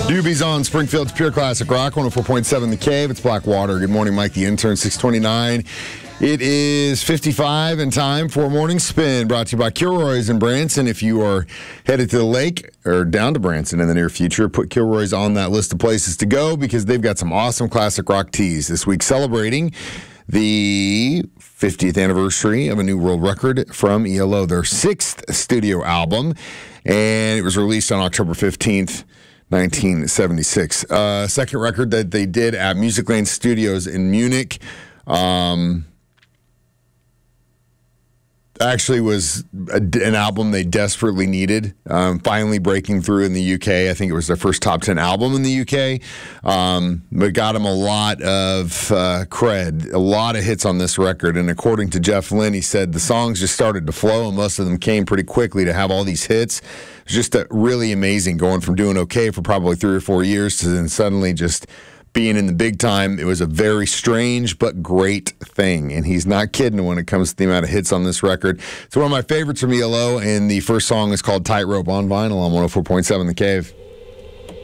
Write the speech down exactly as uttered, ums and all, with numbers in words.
Doobies on Springfield's Pure Classic Rock, one oh four point seven The Cave. It's Blackwater. Good morning, Mike the Intern, six twenty-nine. It is fifty-five and time for Morning Spin, brought to you by Kilroy's in Branson. If you are headed to the lake or down to Branson in the near future, put Kilroy's on that list of places to go because they've got some awesome classic rock teas this week celebrating the fiftieth anniversary of a new world record from E L O, their sixth studio album, and it was released on October fifteenth, nineteen seventy-six. Uh, second record that they did at Music Lane Studios in Munich. Um, actually was a, an album they desperately needed. Um, finally breaking through in the U K. I think it was their first top ten album in the U K. Um, but got them a lot of uh, cred, a lot of hits on this record. And according to Jeff Lynne, he said the songs just started to flow, and most of them came pretty quickly to have all these hits. It's just a, really amazing going from doing okay for probably three or four years to then suddenly just being in the big time. It was a very strange but great thing, and he's not kidding when it comes to the amount of hits on this record. It's one of my favorites from E L O, and the first song is called Tightrope on vinyl on one oh four point seven The Cave.